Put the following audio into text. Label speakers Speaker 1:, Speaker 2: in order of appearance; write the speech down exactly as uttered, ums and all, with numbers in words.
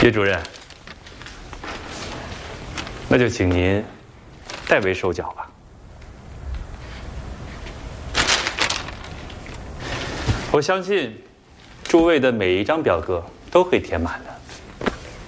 Speaker 1: 叶主任，那就请您代为收缴吧。我相信诸位的每一张表格都会填满的。